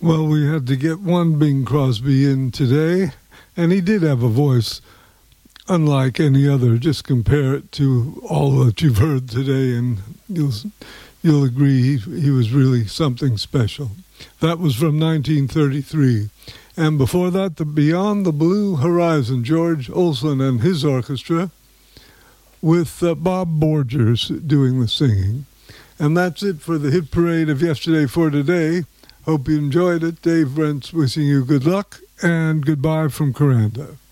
Well, we had to get one Bing Crosby in today, and he did have a voice unlike any other. Just compare it to all that you've heard today, and you'll agree he was really something special. That was from 1933. And before that, the Beyond the Blue Horizon, George Olsen and his orchestra, with Bob Borgers doing the singing. And that's it for the hit parade of yesterday for today. Hope you enjoyed it. Dave Brent's wishing you good luck, and goodbye from Coranda.